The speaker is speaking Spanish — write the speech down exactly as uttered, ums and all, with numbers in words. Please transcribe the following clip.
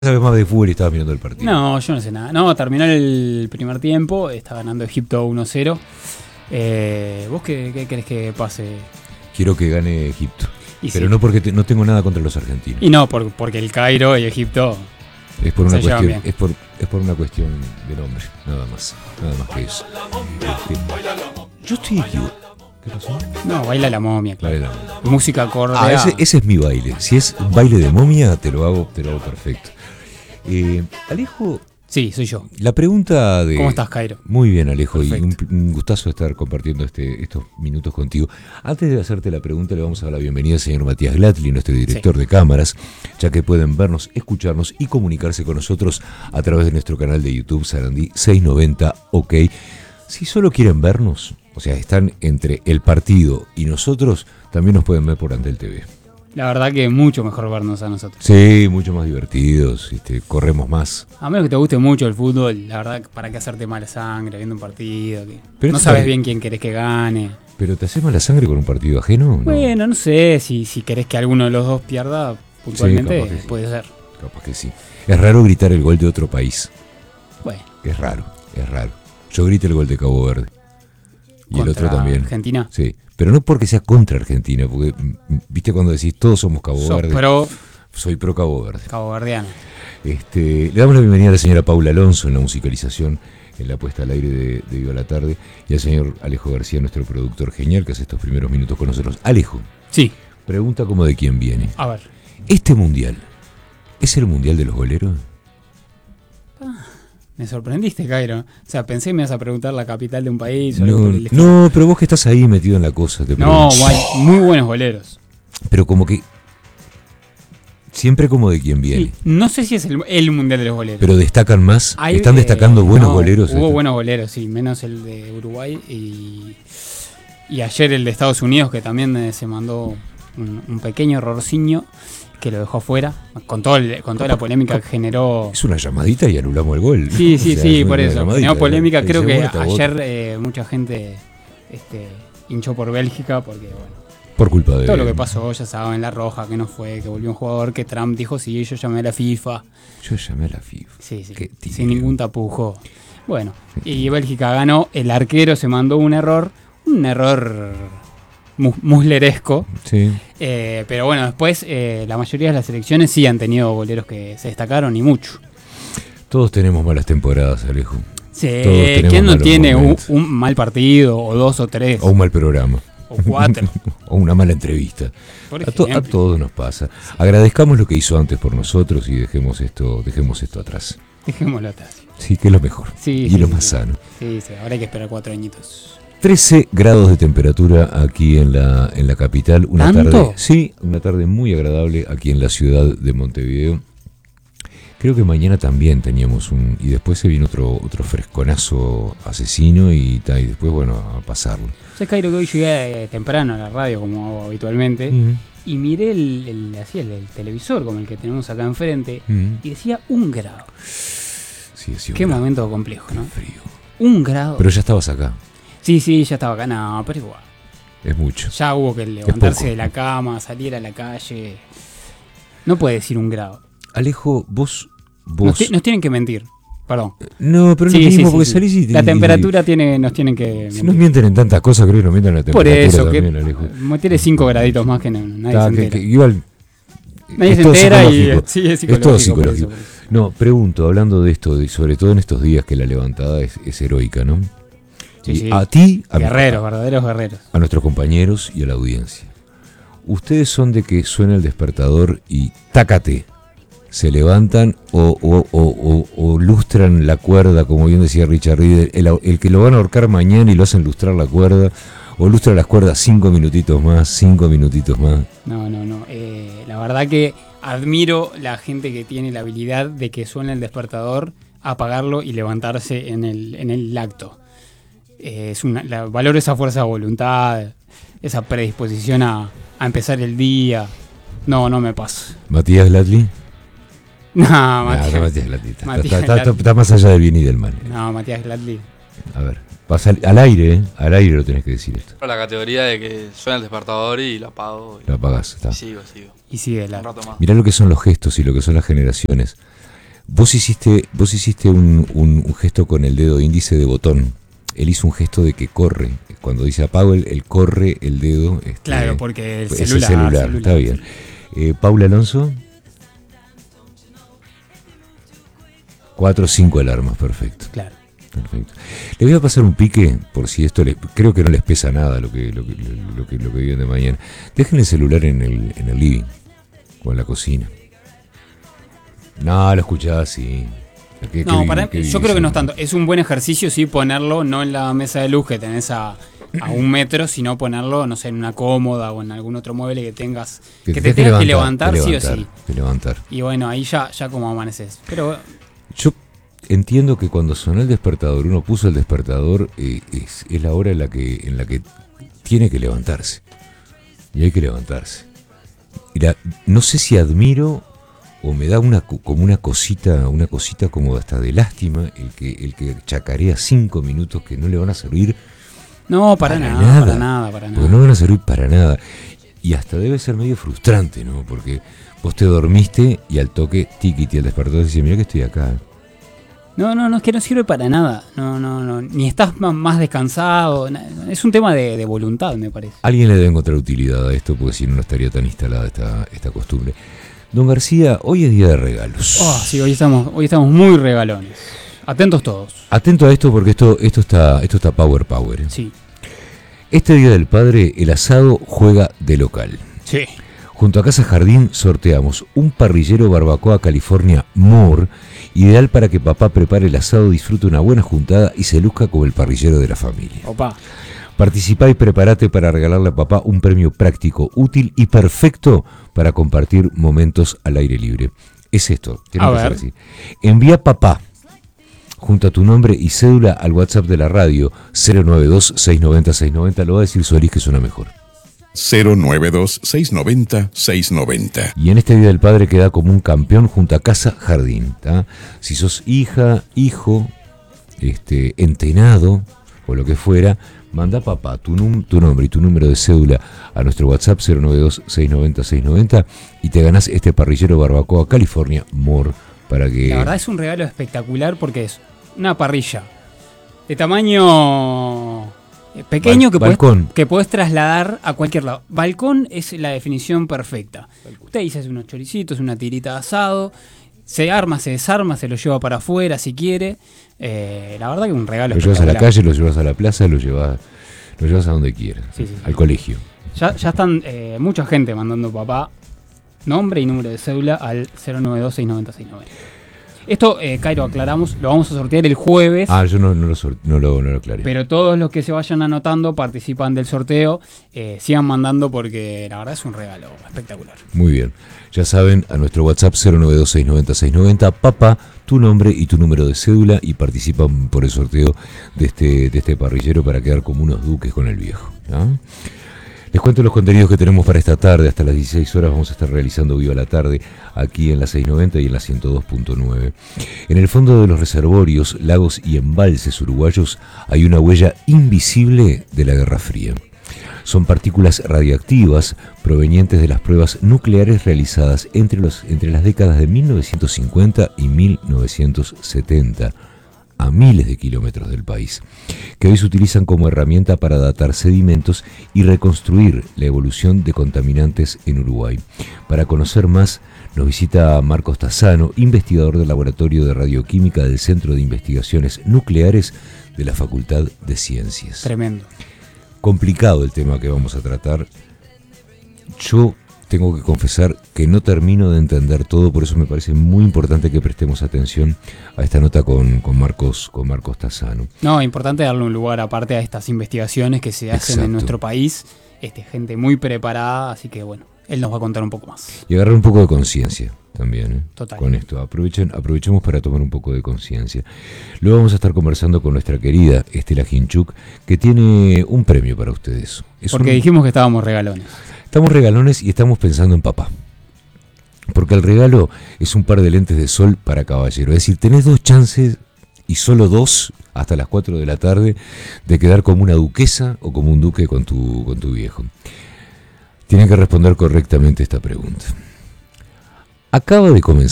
Sabes más de fútbol y estabas mirando el partido. No, yo no sé nada. No, terminó el primer tiempo, está ganando Egipto uno cero. Eh, ¿Vos qué, qué querés que pase? Quiero que gane Egipto. Y pero sí. no porque te, no tengo nada contra los argentinos. Y no, por, porque el Cairo y Egipto Es por una se llevan cuestión, bien. es por, es por una cuestión de nombre, nada más, nada más que eso. Este, yo estoy equivocado. ¿Qué pasó? No, baila la momia, claro. Baila la momia. Música acorde. Ah, ese, ese es mi baile. Si es baile de momia, te lo hago, te lo hago perfecto. Eh, Alejo, Sí, soy yo. la pregunta de... ¿Cómo estás, Cairo? Muy bien, Alejo, y un, Perfecto. un gustazo estar compartiendo este, estos minutos contigo. Antes de hacerte la pregunta, le vamos a dar la bienvenida al señor Matías Glatli, nuestro director Sí. de cámaras, ya que pueden vernos, escucharnos y comunicarse con nosotros a través de nuestro canal de YouTube, Sarandí seiscientos noventa, OK. Si solo quieren vernos, o sea, están entre el partido y nosotros, también nos pueden ver por Antel T V. La verdad que es mucho mejor vernos a nosotros. Sí, mucho más divertidos, este, corremos más. A menos que te guste mucho el fútbol, la verdad, ¿para qué hacerte mala sangre viendo un partido? Que Pero no tú sabes sabes- bien quién querés que gane. ¿Pero te haces mala sangre con un partido ajeno? No. Bueno, no sé, si, si querés que alguno de los dos pierda puntualmente, capaz que sí. puede ser. Capaz que sí. Es raro gritar el gol de otro país. Bueno, Es raro, es raro. Yo grito el gol de Cabo Verde. Y el contra otro también. Argentina. Sí, pero no porque sea contra Argentina, porque, mm, viste cuando decís todos somos Cabo Sos Verde. pro Soy pro Cabo Verde. caboverdiano. Este, le damos la bienvenida a la señora Paula Alonso en la musicalización, en la puesta al aire de, de Viva la Tarde, y al señor Alejo García, nuestro productor genial, que hace estos primeros minutos con nosotros. Alejo, Sí, pregunta como de quién viene. a ver. ¿Este mundial es el mundial de los goleros? Me sorprendiste, Cairo. O sea, pensé que me ibas a preguntar la capital de un país o algo No, por el estilo. no, pero vos que estás ahí metido en la cosa, te No, pregunto. hay muy buenos goleros. Pero como que siempre como de quién viene. Sí, no sé si es el, el mundial de los goleros. Pero destacan más, Hay, están eh, destacando buenos no, goleros. Hubo este. buenos goleros, sí, menos el de Uruguay y, y ayer el de Estados Unidos, que también eh, se mandó un, un pequeño errorciño que lo dejó afuera, con, todo el- con toda la polémica que generó. Es una llamadita y anulamos el gol. Sí, sí, O sea, sí, es por una eso. llamadita, Generó polémica, ¿no? creo Se que muere, está ayer bota. eh, mucha gente este, hinchó por Bélgica porque, bueno, Por culpa de... todo lo que pasó, ya saben, la roja, que no fue, que volvió un jugador, que Trump dijo, sí, yo llamé a la FIFA. Yo llamé a la FIFA. Sí, sí, Qué tío. sin ningún tapujo. Bueno, y Bélgica ganó, el arquero se mandó un error, un error mu- musleresco, Sí. eh, pero bueno, después eh, la mayoría de las selecciones sí han tenido goleros que se destacaron y mucho. Todos tenemos malas temporadas, Alejo. Sí, Todos tenemos ¿quién no malos tiene un, momentos. un mal partido, o dos o tres, O un mal programa. o cuatro? O una mala entrevista. Por A, to- a ejemplo. todos nos pasa. Agradezcamos lo que hizo antes por nosotros y dejemos esto, dejemos esto atrás. Dejémoslo atrás. Sí, que es lo mejor. Sí, y sí, lo sí, más sí. sano. Sí, sí, ahora hay que esperar cuatro añitos. trece grados de temperatura aquí en la, en la capital. Una ¿Tanto? tarde, sí, una tarde muy agradable aquí en la ciudad de Montevideo. Creo que mañana también teníamos un... Y después se vino otro, otro fresconazo asesino y, ta, y después, bueno, a pasarlo. Sé, Cairo, que hoy llegué eh, temprano a la radio, como hago habitualmente, Mm, y miré el, el, así, el, el televisor, como el que tenemos acá enfrente, mm. y decía un grado. Sí, sí, Qué un momento complejo, grado, ¿no? qué frío. Un grado. Pero ya estabas acá. Sí, sí, ya estaba acá, no, pero igual. Es mucho. Ya hubo que levantarse poco. de la cama, salir a la calle. No puede decir un grado. Alejo, vos... Nos, vos ti- nos tienen que mentir. Perdón. no, pero no Sí, es lo sí, mismo sí, porque sí. salís y... La y- temperatura tiene, nos tienen que Si mentir. nos mienten en tantas cosas, creo que nos mienten en la Por temperatura eso, también, que Alejo. me tiene cinco graditos más que no- nadie Ta, se que- entera. que igual... Nadie es se todo entera y psicológico. sí, es Es psicológico. todo por psicológico. eso, por eso. No, pregunto, hablando de esto, de, sobre todo en estos días que la levantada es, es heroica, ¿no? Sí, Y sí. a ti, a, mi- Guerreros, verdaderos guerreros. a nuestros compañeros y a la audiencia. ¿Ustedes son de que suena el despertador y tácate? ¿Se levantan o, o, o, o, o lustran la cuerda, como bien decía Richard Reed, el, el que lo van a ahorcar mañana y lo hacen lustrar la cuerda? ¿O lustran las cuerdas cinco minutitos más, cinco minutitos más? No, no, no. Eh, la verdad que admiro la gente que tiene la habilidad de que suene el despertador, apagarlo y levantarse en el, en el acto. Eh, es una, la, valoro esa fuerza de voluntad, esa predisposición a, a empezar el día. No, no me paso. ¿Matías Glatli? No, No, Matías. no, Matías Glatli. Está, Matías está- está- Glatli. está más allá del bien y del mal. No, Matías Gladly. A ver, pasa al, al aire, ¿eh? Al aire lo tenés que decir esto. La categoría de que suena el despertador y lo apago y, Lo apagás, está. y sigo, sigo. Y sigue Un la. rato más. Mirá lo que son los gestos y lo que son las generaciones. Vos hiciste, vos hiciste un, un, un gesto con el dedo índice de botón. Él hizo un gesto de que corre. Cuando dice apago, él, él corre el dedo. Este, claro, porque el es celular, el celular, celular. Está bien. Eh, Paula Alonso. Cuatro o cinco alarmas, perfecto. Claro. Perfecto. Le voy a pasar un pique, por si esto les, creo que no les pesa nada lo que, lo que, lo que, lo que viven de mañana. Dejen el celular en el, en el living o en la cocina. No, lo escuchás, sí. ¿Qué, No, qué, para, qué yo creo que no es tanto. Es un buen ejercicio, sí, ponerlo no en la mesa de luz que tenés a, a un metro, sino ponerlo, no sé, en una cómoda o en algún otro mueble que tengas, que, que te tengas que levantar, sí o sí. Que levantar. Y bueno, ahí ya, ya como amaneces. Pero yo entiendo que cuando sonó el despertador, uno puso el despertador, eh, es, es la hora en la que en la que tiene que levantarse. Y hay que levantarse. Y la, no sé si admiro o me da una como una cosita, una cosita como hasta de lástima el que el que chacarea cinco minutos que no le van a servir. No, para, para nada, nada, para nada, para nada. Porque no van a servir para nada. Y hasta debe ser medio frustrante, ¿no? Porque vos te dormiste y al toque tiquiti el despertador dice, mira que estoy acá. No, no, no, es que no sirve para nada. No, no, no. Ni estás más descansado. Es un tema de, de voluntad, me parece. Alguien le debe encontrar utilidad a esto, porque si no, no estaría tan instalada esta, esta costumbre. Don García, hoy es día de regalos. Oh, sí, hoy estamos, hoy estamos muy regalones. Atentos todos. Atento a esto porque esto, esto está, esto está power power. ¿eh? Sí. Este día del padre, el asado juega de local. Sí. Junto a Casa Jardín sorteamos un parrillero barbacoa California More, ideal para que papá prepare el asado, disfrute una buena juntada y se luzca como el parrillero de la familia. Opa. Participá y prepárate para regalarle a papá un premio práctico, útil y perfecto para compartir momentos al aire libre. Es esto, tiene que ser así. Envía papá junto a tu nombre y cédula al WhatsApp de la radio cero nueve dos, seis nueve cero, seis nueve cero. Lo va a decir Solís que suena mejor. cero nueve dos, seis nueve cero, seis nueve cero. Y en este Día del Padre queda como un campeón junto a Casa Jardín. ¿tá? Si sos hija, hijo, este, entenado o lo que fuera, manda papá tu, num- tu nombre y tu número de cédula a nuestro WhatsApp cero nueve dos, seis nueve cero, seis nueve cero y te ganás este parrillero barbacoa California More para que... La verdad es un regalo espectacular porque es una parrilla de tamaño pequeño Bal- que, balcón. Podés, que podés trasladar a cualquier lado. Balcón es la definición perfecta. Balcón. Usted dice unos choricitos, una tirita de asado, se arma, se desarma, se lo lleva para afuera si quiere. Eh, la verdad que es un regalo. Lo llevas a la calle, lo llevas a la plaza, lo llevas, lo llevas a donde quieras, sí, sí, al sí. colegio. Ya, ya están eh, mucha gente mandando papá nombre y número de cédula al cero nueve dos, seis nueve cero, seis nueve cero. Esto, eh, Cairo, aclaramos, lo vamos a sortear el jueves. Ah, yo no, no, lo, sort- no, lo, no lo aclaré. Pero todos los que se vayan anotando participan del sorteo. Eh, sigan mandando porque la verdad es un regalo espectacular. Muy bien. Ya saben, a nuestro WhatsApp cero nueve dos, seis nueve cero, seis nueve cero, papá, tu nombre y tu número de cédula y participan por el sorteo de este, de este parrillero para quedar como unos duques con el viejo. ¿no? Les cuento los contenidos que tenemos para esta tarde. Hasta las dieciséis horas vamos a estar realizando Viva la Tarde aquí en la seiscientos noventa y en la ciento dos punto nueve. En el fondo de los reservorios, lagos y embalses uruguayos hay una huella invisible de la Guerra Fría. Son partículas radiactivas provenientes de las pruebas nucleares realizadas entre, los, entre las décadas de mil novecientos cincuenta y mil novecientos setenta. A miles de kilómetros del país, que hoy se utilizan como herramienta para datar sedimentos y reconstruir la evolución de contaminantes en Uruguay. Para conocer más, nos visita Marcos Tassano, investigador del Laboratorio de Radioquímica del Centro de Investigaciones Nucleares de la Facultad de Ciencias. Tremendo. Complicado el tema que vamos a tratar. Yo tengo que confesar que no termino de entender todo, por eso me parece muy importante que prestemos atención a esta nota con, con Marcos con Marcos Tassano. No, importante darle un lugar aparte a estas investigaciones que se hacen Exacto. en nuestro país. Este, gente muy preparada, así que bueno, él nos va a contar un poco más. Y agarrar un poco de conciencia también, ¿eh? Total. Con esto. Aprovechen, aprovechemos para tomar un poco de conciencia. Luego vamos a estar conversando con nuestra querida Estela Ginchuk, que tiene un premio para ustedes. Es Porque un... dijimos que estábamos regalones. Estamos regalones y estamos pensando en papá. Porque el regalo es un par de lentes de sol para caballero. Es decir, tenés dos chances y solo dos hasta las cuatro de la tarde de quedar como una duquesa o como un duque con tu, con tu viejo. Tienen que responder correctamente esta pregunta. Acaba de comenzar